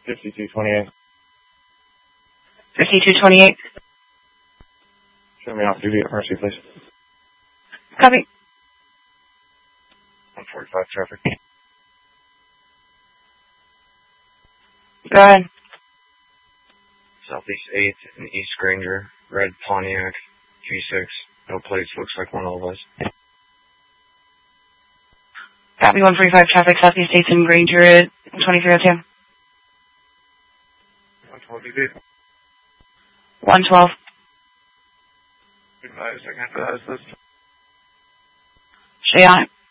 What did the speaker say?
5228. 5228. Show me off duty at Mercy, please. Copy. 145 traffic. Go ahead. Southeast 8th and East Granger. Red Pontiac. G6. No plates. Looks like one of us. Copy. 145 traffic. Southeast 8th and Granger at 2302. 112 DB. 112. Advise, I can advise this. Stay on it.